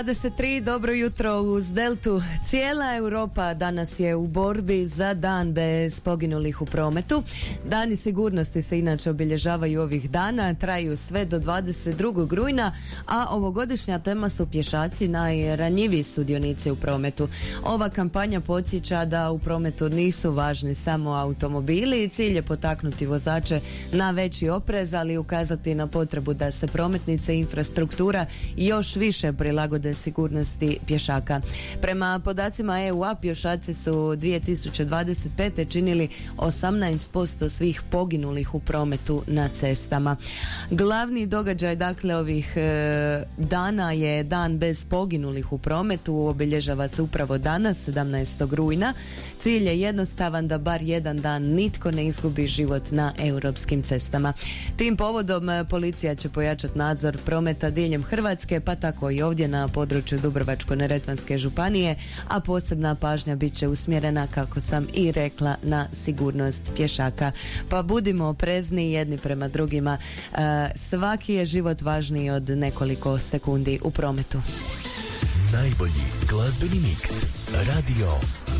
23, dobro jutro uz Deltu. Cijela Europa danas je u borbi za dan bez poginulih u prometu. Dani sigurnosti se inače obilježavaju ovih dana, traju sve do 22. rujna, a ovogodišnja tema su pješaci, najranjiviji sudionici u prometu. Ova kampanja podsjeća da u prometu nisu važni samo automobili i cilj je potaknuti vozače na veći oprez, ali ukazati na potrebu da se prometnice i infrastruktura još više prilagode sigurnosti pješaka. Prema podacima EU-a pješaci su 2025. činili 18% svih poginulih u prometu na cestama. Glavni događaj dakle ovih dana je dan bez poginulih u prometu, obilježava se upravo danas 17. rujna. Cilj je jednostavan, da bar jedan dan nitko ne izgubi život na europskim cestama. Tim povodom policija će pojačati nadzor prometa diljem Hrvatske, pa tako i ovdje na području Dubrovačko-neretvanske županije, a posebna pažnja bit će usmjerena, kako sam i rekla, na sigurnost pješaka. Pa budimo oprezni jedni prema drugima. Svaki je život važniji od nekoliko sekundi u prometu. Najbolji glazbeni miks. Radio